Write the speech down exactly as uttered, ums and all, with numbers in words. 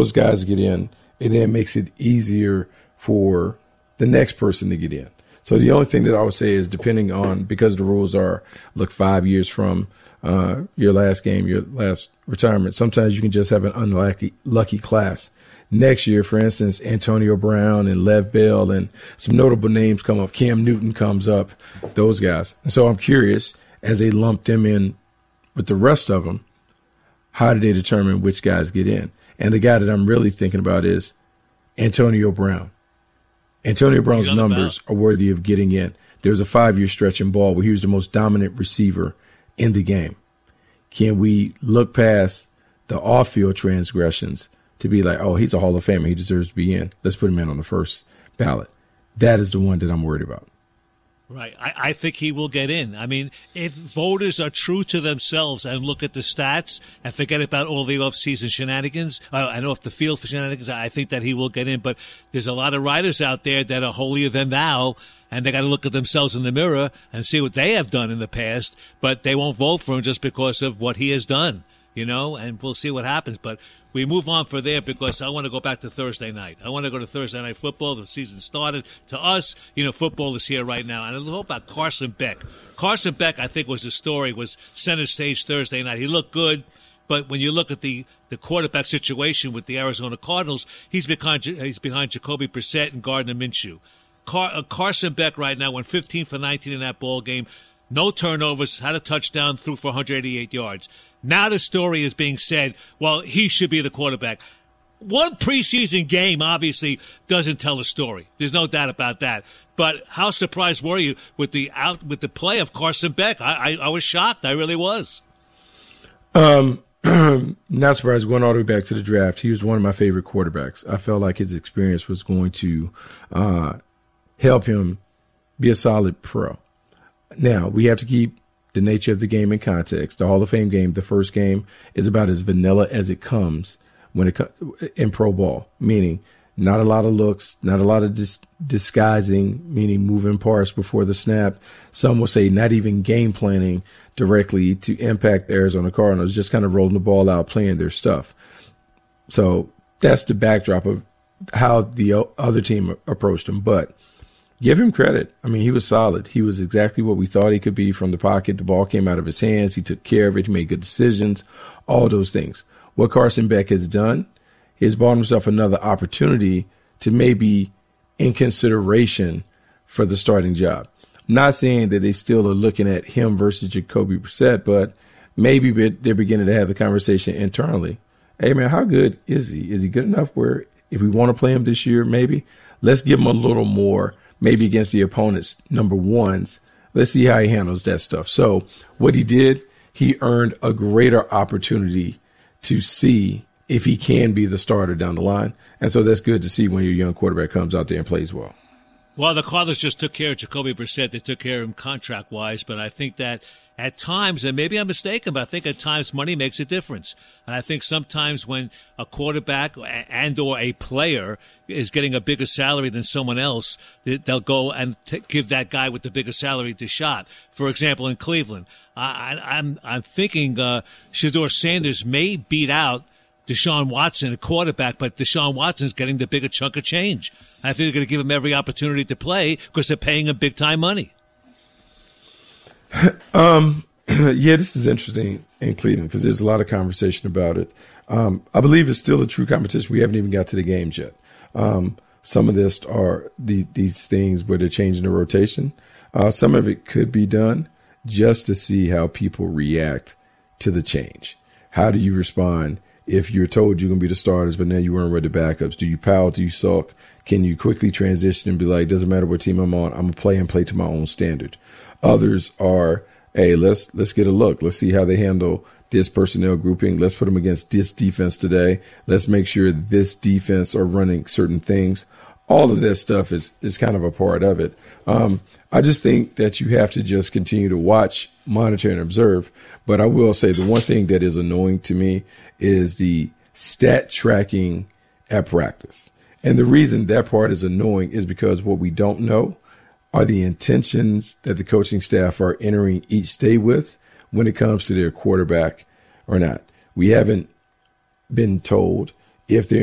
those guys get in, it then makes it easier for the next person to get in. So the only thing that I would say is, depending on, because the rules are, look, five years from uh, your last game, your last retirement, sometimes you can just have an unlucky lucky class. Next year, for instance, Antonio Brown and Lev Bell and some notable names come up. Cam Newton comes up, those guys. And so I'm curious, as they lump them in with the rest of them, how do they determine which guys get in? And the guy that I'm really thinking about is Antonio Brown. Antonio Brown's numbers are worthy of getting in. There was a five-year stretch in ball where he was the most dominant receiver in the game. Can we look past the off-field transgressions to be like, oh, he's a Hall of Famer, he deserves to be in, let's put him in on the first ballot? That is the one that I'm worried about. Right. I, I think he will get in. I mean, if voters are true to themselves and look at the stats and forget about all the off-season shenanigans uh, and off-the-field shenanigans, I think that he will get in. But there's a lot of writers out there that are holier than thou, and they got to look at themselves in the mirror and see what they have done in the past, but they won't vote for him just because of what he has done, you know, and we'll see what happens. But we move on for there because I want to go back to Thursday night. I want to go to Thursday Night Football. The season started. To us, you know, football is here right now. And I'll talk about Carson Beck. Carson Beck, I think, was the story, was center stage Thursday night. He looked good, but when you look at the, the quarterback situation with the Arizona Cardinals, he's behind, he's behind Jacoby Brissett and Gardner Minshew. Car, uh, Carson Beck right now went fifteen for nineteen in that ball game. No turnovers, had a touchdown, threw for one hundred eighty-eight yards. Now the story is being said, well, he should be the quarterback. One preseason game obviously doesn't tell a story. There's no doubt about that. But how surprised were you with the out with the play of Carson Beck? I, I, I was shocked. I really was. Um, not surprised. Going all the way back to the draft, he was one of my favorite quarterbacks. I felt like his experience was going to uh, help him be a solid pro. Now, we have to keep the nature of the game in context. The Hall of Fame game, the first game, is about as vanilla as it comes when it in pro ball, meaning not a lot of looks, not a lot of dis- disguising, meaning moving parts before the snap. Some will say not even game planning directly to impact the Arizona Cardinals, just kind of rolling the ball out, playing their stuff. So that's the backdrop of how the other team approached him. But give him credit. I mean, he was solid. He was exactly what we thought he could be from the pocket. The ball came out of his hands. He took care of it. He made good decisions, all those things. What Carson Beck has done, he's bought himself another opportunity to maybe in consideration for the starting job. Not saying that they still are looking at him versus Jacoby Brissett, but maybe they're beginning to have the conversation internally. Hey, man, how good is he? Is he good enough where if we want to play him this year, maybe let's give him a little more, maybe against the opponent's number ones. Let's see how he handles that stuff. So what he did, he earned a greater opportunity to see if he can be the starter down the line. And so that's good to see when your young quarterback comes out there and plays well. Well, the Cardinals just took care of Jacoby Brissett. They took care of him contract-wise, but I think that at times, and maybe I'm mistaken, but I think at times money makes a difference. And I think sometimes when a quarterback and or a player is getting a bigger salary than someone else, they'll go and t- give that guy with the bigger salary the shot. For example, in Cleveland, I, I, I'm I'm thinking uh, Shedeur Sanders may beat out Deshaun Watson, a quarterback, but Deshaun Watson's getting the bigger chunk of change. I think they're going to give him every opportunity to play because they're paying him big-time money. Um, yeah, this is interesting in Cleveland because there's a lot of conversation about it. Um, I believe it's still a true competition. We haven't even got to the games yet. Um, some of this are the, these things where they're changing the rotation. Uh, some of it could be done just to see how people react to the change. How do you respond if you're told you're going to be the starters, but now you weren't ready the backups? Do you pout? Do you sulk? Can you quickly transition and be like, doesn't matter what team I'm on, I'm going to play and play to my own standard? Others are, hey, let's let's get a look. Let's see how they handle this personnel grouping. Let's put them against this defense today. Let's make sure this defense are running certain things. All of that stuff is is kind of a part of it. Um, I just think that you have to just continue to watch, monitor, and observe. But I will say the one thing that is annoying to me is the stat tracking at practice. And the reason that part is annoying is because what we don't know are the intentions that the coaching staff are entering each day with when it comes to their quarterback or not. We haven't been told if they're